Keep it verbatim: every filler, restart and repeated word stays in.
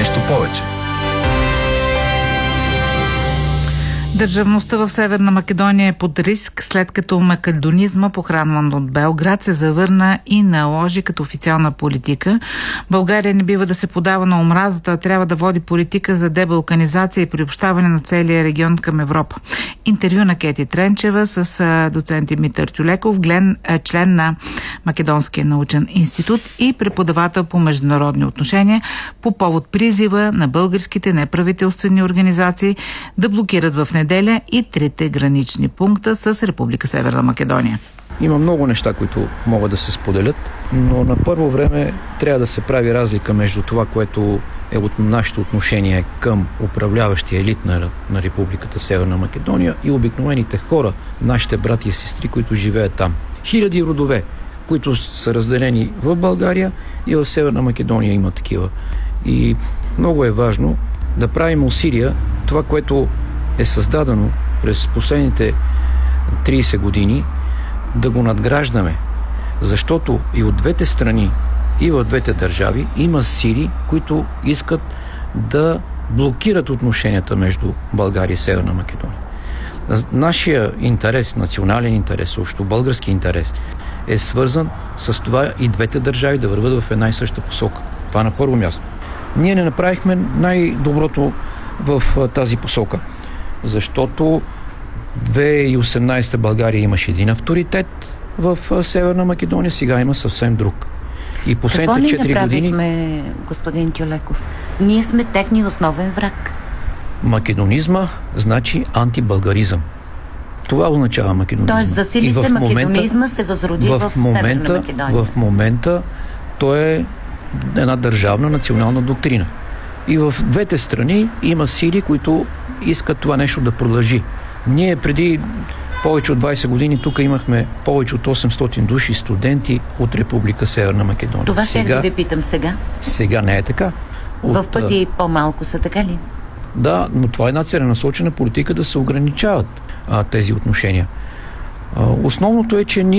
нещо повече. Държавността в Северна Македония е под риск, след като македонизма, похранван от Белград, се завърна и наложи като официална политика. България не бива да се подава на омразата, а трябва да води политика за дебалканизация и приобщаване на целия регион към Европа. Интервю на Кети Тренчева с доцент Димитър Тюлеков, член на Македонския научен институт и преподавател по международни отношения, по повод призива на българските неправителствени организации да блокират в неделя и трите гранични пункта с Република Северна Македония. Има много неща, които могат да се споделят, но на първо време трябва да се прави разлика между това, което е от нашето отношение към управляващия елит на, на Републиката Северна Македония и обикновените хора, нашите брати и сестри, които живеят там. Хиляди родове, които са разделени в България и в Северна Македония има такива. И много е важно да правим усилия това, което е създадено през последните трийсет години, да го надграждаме. Защото и от двете страни, и в двете държави има сили, които искат да блокират отношенията между България и Северна Македония. Нашия интерес, национален интерес, също български интерес, е свързан с това и двете държави да върват в една и съща посока. Това на първо място. Ние не направихме най-доброто в тази посока, защото две хиляди и осемнадесета България имаше един авторитет в Северна Македония, сега има съвсем друг. И последните четири години... Какво ли направихме, господин Тюлеков? Ние сме техни основен враг. Македонизма значи антибългаризъм. Това означава македонизма. Тоест засили се македонизма, се възроди в, в момента, Северна Македония. В момента той е една държавна национална доктрина. И в двете страни има сили, които искат това нещо да продължи. Ние преди повече от двадесет години тук имахме повече от осемстотин души студенти от Република Северна Македония. Това ще да ви питам сега. Сега не е така. От, в пъти по-малко са, така ли? Да, но това е една целенасочена политика да се ограничават а, тези отношения. А, основното е, че ние